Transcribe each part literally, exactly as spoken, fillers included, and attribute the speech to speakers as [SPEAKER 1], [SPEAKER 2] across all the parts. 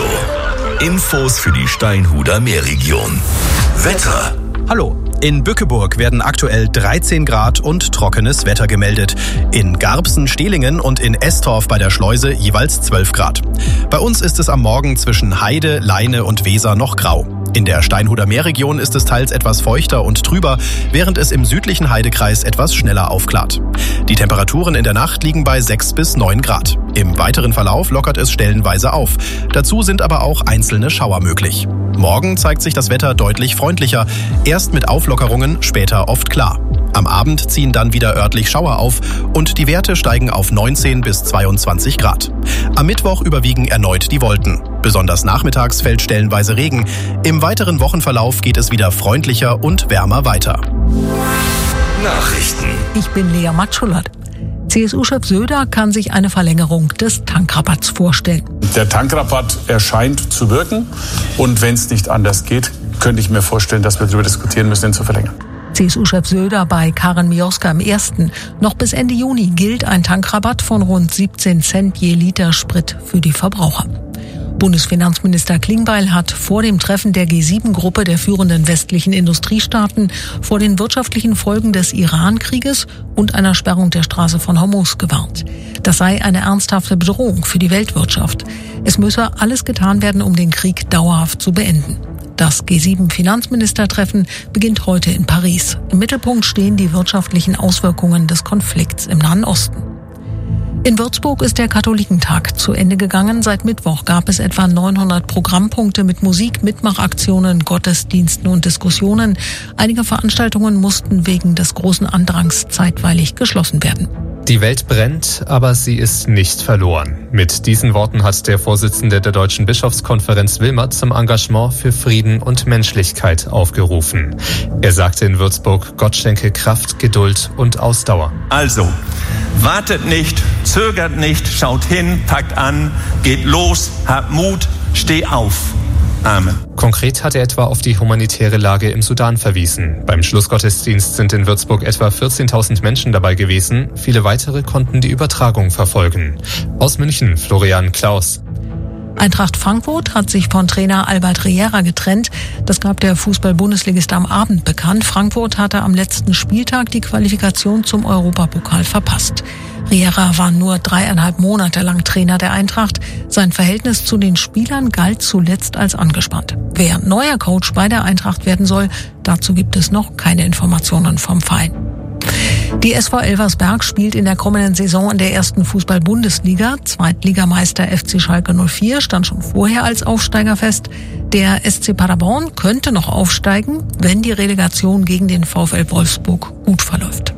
[SPEAKER 1] Infos für die Steinhuder Meerregion. Wetter.
[SPEAKER 2] Hallo. In Bückeburg werden aktuell dreizehn Grad und trockenes Wetter gemeldet. In Garbsen, Stehlingen und in Estorf bei der Schleuse jeweils zwölf Grad. Bei uns ist es am Morgen zwischen Heide, Leine und Weser noch grau. In der Steinhuder Meerregion ist es teils etwas feuchter und trüber, während es im südlichen Heidekreis etwas schneller aufklart. Die Temperaturen in der Nacht liegen bei sechs bis neun Grad. Im weiteren Verlauf lockert es stellenweise auf. Dazu sind aber auch einzelne Schauer möglich. Morgen zeigt sich das Wetter deutlich freundlicher, erst mit Auflockerungen, später oft klar. Am Abend ziehen dann wieder örtlich Schauer auf und die Werte steigen auf neunzehn bis zweiundzwanzig Grad. Am Mittwoch überwiegen erneut die Wolken. Besonders nachmittags fällt stellenweise Regen. Im weiteren Wochenverlauf geht es wieder freundlicher und wärmer weiter.
[SPEAKER 1] Nachrichten.
[SPEAKER 3] Ich bin Lea Matschulert. C S U-Chef Söder kann sich eine Verlängerung des Tankrabatts vorstellen.
[SPEAKER 4] Der Tankrabatt erscheint zu wirken und wenn es nicht anders geht, könnte ich mir vorstellen, dass wir darüber diskutieren müssen, ihn zu verlängern.
[SPEAKER 3] C S U-Chef Söder bei Karin Mioska im Ersten. Noch bis Ende Juni gilt ein Tankrabatt von rund siebzehn Cent je Liter Sprit für die Verbraucher. Bundesfinanzminister Klingbeil hat vor dem Treffen der G sieben Gruppe der führenden westlichen Industriestaaten vor den wirtschaftlichen Folgen des Iran-Krieges und einer Sperrung der Straße von Hormuz gewarnt. Das sei eine ernsthafte Bedrohung für die Weltwirtschaft. Es müsse alles getan werden, um den Krieg dauerhaft zu beenden. Das G sieben Finanzministertreffen beginnt heute in Paris. Im Mittelpunkt stehen die wirtschaftlichen Auswirkungen des Konflikts im Nahen Osten. In Würzburg ist der Katholikentag zu Ende gegangen. Seit Mittwoch gab es etwa neunhundert Programmpunkte mit Musik, Mitmachaktionen, Gottesdiensten und Diskussionen. Einige Veranstaltungen mussten wegen des großen Andrangs zeitweilig geschlossen werden.
[SPEAKER 5] Die Welt brennt, aber sie ist nicht verloren. Mit diesen Worten hat der Vorsitzende der Deutschen Bischofskonferenz Wilmert zum Engagement für Frieden und Menschlichkeit aufgerufen. Er sagte in Würzburg, Gott schenke Kraft, Geduld und Ausdauer.
[SPEAKER 6] Also, wartet nicht, zögert nicht, schaut hin, packt an, geht los, habt Mut, steh auf. Amen.
[SPEAKER 5] Konkret hat er etwa auf die humanitäre Lage im Sudan verwiesen. Beim Schlussgottesdienst sind in Würzburg etwa vierzehntausend Menschen dabei gewesen. Viele weitere konnten die Übertragung verfolgen. Aus München, Florian Klaus.
[SPEAKER 3] Eintracht Frankfurt hat sich von Trainer Albert Riera getrennt. Das gab der Fußball-Bundesligist am Abend bekannt. Frankfurt hatte am letzten Spieltag die Qualifikation zum Europapokal verpasst. Riera war nur dreieinhalb Monate lang Trainer der Eintracht. Sein Verhältnis zu den Spielern galt zuletzt als angespannt. Wer neuer Coach bei der Eintracht werden soll, dazu gibt es noch keine Informationen vom Verein. Die S V Elversberg spielt in der kommenden Saison in der ersten Fußball-Bundesliga. Zweitligameister F C Schalke null vier stand schon vorher als Aufsteiger fest. Der S C Paderborn könnte noch aufsteigen, wenn die Relegation gegen den VfL Wolfsburg gut verläuft.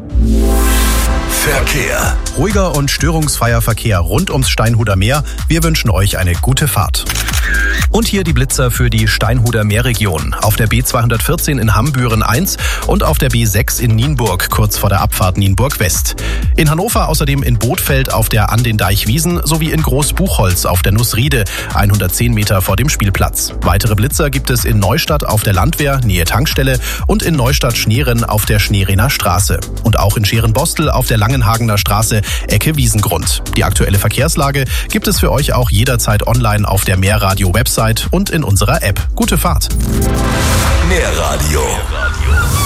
[SPEAKER 1] Verkehr.
[SPEAKER 2] Ruhiger und störungsfreier Verkehr rund ums Steinhuder Meer. Wir wünschen euch eine gute Fahrt. Und hier die Blitzer für die Steinhuder Meerregion. Auf der B zweihundertvierzehn in Hambüren eins und auf der B sechs in Nienburg, kurz vor der Abfahrt Nienburg West. In Hannover außerdem in Bothfeld auf der An den Deichwiesen sowie in Großbuchholz auf der Nussriede, hundertzehn Meter vor dem Spielplatz. Weitere Blitzer gibt es in Neustadt auf der Landwehr, Nähe Tankstelle und in Neustadt-Schneeren auf der Schneerener Straße. Und auch in Scherenbostel auf der Langenhagener Straße, Ecke Wiesengrund. Die aktuelle Verkehrslage gibt es für euch auch jederzeit online auf der Meerradio-Website und in unserer App. Gute Fahrt!
[SPEAKER 1] Meerradio